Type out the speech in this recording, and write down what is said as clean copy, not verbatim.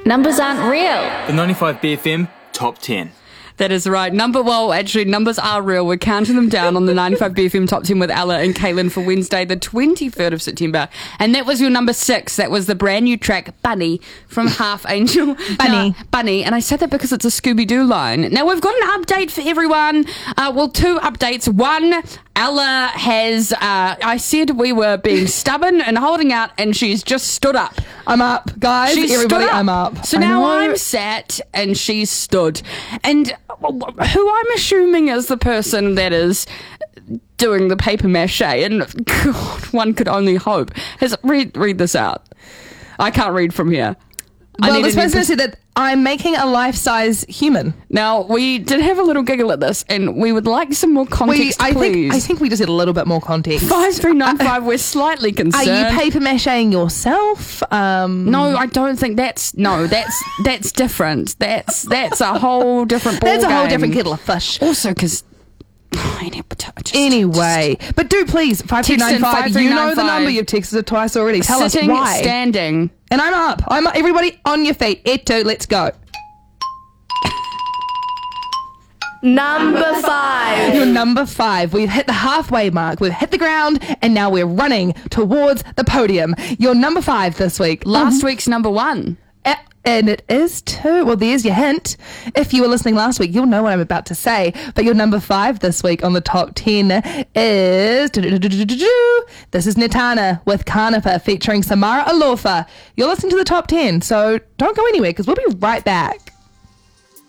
Numbers aren't real. The 95BFM Top 10. That is right. Numbers are real. We're counting them down on the 95BFM Top 10 with Ella and Caitlin for Wednesday, the 23rd of September. And that was your number 6. That was the brand new track, Bunny, from Half Angel. Bunny. And I said that because it's a Scooby-Doo line. Now, we've got an update for everyone. 2 updates. One, Ella has, I said we were being stubborn and holding out, and she's just stood up. I'm up, guys. Everybody, I'm up. So now I'm sat and she's stood. And who I'm assuming is the person that is doing the paper mache, and God, one could only hope, has read this out. I can't read from here. Well, this person said that I'm making a life-size human. Now, we did have a little giggle at this, and we would like some more context, please. I think we just need a little bit more context. 5395, we're slightly concerned. Are you paper macheing yourself? No, I don't think that's different. That's a whole different ball That's a whole game. different kettle of fish. Also, because... Anyway, but do please, 5395, you know the number, you've texted it twice already. Tell us why. Standing. And I'm up. Everybody on your feet. Eto, let's go. Number 5. You're number 5. We've hit the halfway mark. We've hit the ground, and now we're running towards the podium. You're number 5 this week. Last week's number 1. And it is too. Well, there's your hint. If you were listening last week, you'll know what I'm about to say. But your number 5 this week on the top 10 is... This is Nitana with Carnifer featuring Samara Alofa. You're listening to the top 10, so don't go anywhere because we'll be right back.